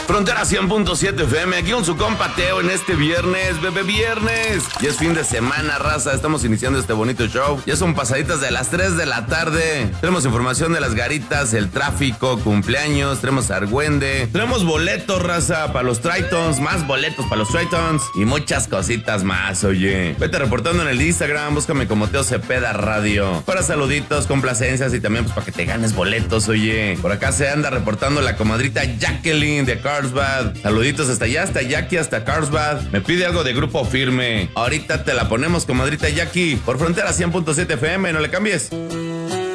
Frontera 100.7 FM, aquí con su compa Teo en este viernes, bebé viernes. Ya es fin de semana, raza, estamos iniciando este bonito show. Ya son pasaditas de las 3 de la tarde. Tenemos información de las garitas, el tráfico, cumpleaños, tenemos argüende. Tenemos boletos, raza, para los Tritons, más boletos para los Tritons y muchas cositas más, oye. Vete reportando en el Instagram, búscame como Teo Cepeda Radio. Para saluditos, complacencias y también pues para que te ganes boletos, oye. Por acá se anda reportando la comadrita Jacqueline de Carlsbad. Saluditos hasta allá, hasta Jackie, hasta Carlsbad. Me pide algo de Grupo Firme. Ahorita te la ponemos, comadrita Jackie, por Frontera 100.7 FM, no le cambies.